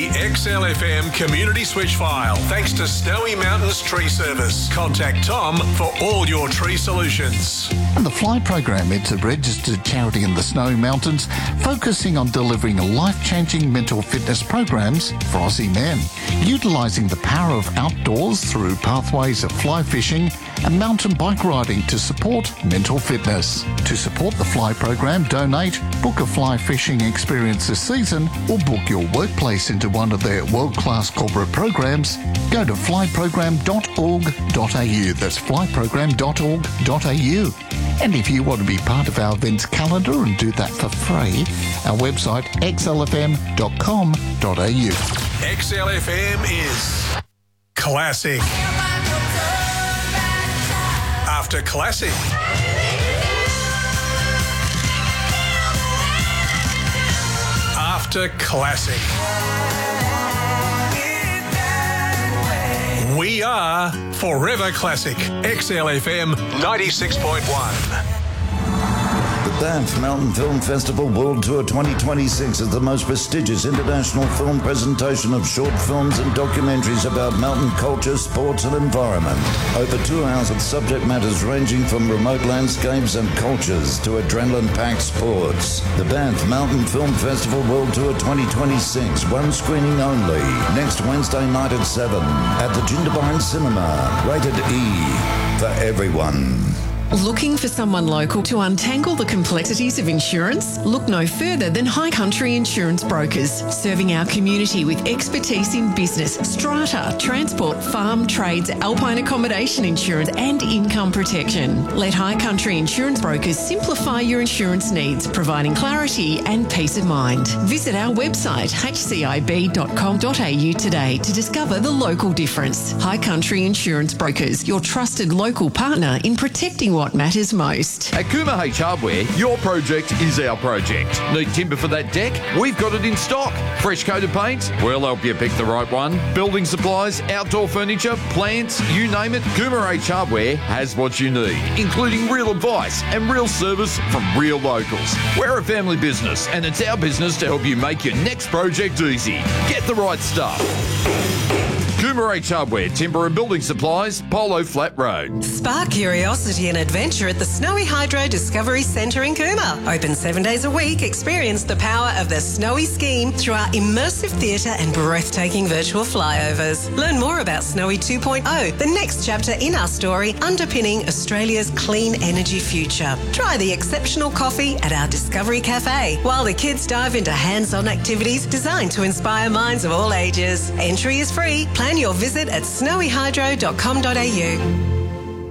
The XLFM Community Switch File, thanks to Snowy Mountains Tree Service. Contact Tom for all your tree solutions. And the Fly program, it's a registered charity in the Snowy Mountains focusing on delivering life-changing mental fitness programs for Aussie men, utilising the power of outdoors through pathways of fly fishing and mountain bike riding to support mental fitness. To support the Fly program, donate, book a fly fishing experience this season, or book your workplace into one of their world-class corporate programs. Go to flyprogram.org.au. That's flyprogram.org.au. And if you want to be part of our events calendar and do that for free, our website xlfm.com.au. XLFM is classic. After classic. After classic. We are Forever Classic. XLFM 96.1. The Banff Mountain Film Festival World Tour 2026 is the most prestigious international film presentation of short films and documentaries about mountain culture, sports and environment. Over 2 hours of subject matters ranging from remote landscapes and cultures to adrenaline-packed sports. The Banff Mountain Film Festival World Tour 2026, one screening only, next Wednesday night at 7 at the Jindabyne Cinema. Rated E for everyone. Looking for someone local to untangle the complexities of insurance? Look no further than High Country Insurance Brokers, serving our community with expertise in business, strata, transport, farm, trades, alpine accommodation insurance and income protection. Let High Country Insurance Brokers simplify your insurance needs, providing clarity and peace of mind. Visit our website hcib.com.au today to discover the local difference. High Country Insurance Brokers, your trusted local partner in protecting what matters most. At Kuma H Hardware, your project is our project. Need timber for that deck? We've got it in stock. Fresh coated paint? We'll help you pick the right one. Building supplies, outdoor furniture, plants, you name it, Kuma H Hardware has what you need, including real advice and real service from real locals. We're a family business and it's our business to help you make your next project easy. Get the right stuff. Kuma H Hardware, Timber and Building Supplies, Polo Flat Road. Spark curiosity and adventure at the Snowy Hydro Discovery Centre in Cooma. Open 7 days a week, experience the power of the Snowy scheme through our immersive theatre and breathtaking virtual flyovers. Learn more about Snowy 2.0, the next chapter in our story underpinning Australia's clean energy future. Try the exceptional coffee at our Discovery Cafe, while the kids dive into hands-on activities designed to inspire minds of all ages. Entry is free. Plan your visit at snowyhydro.com.au.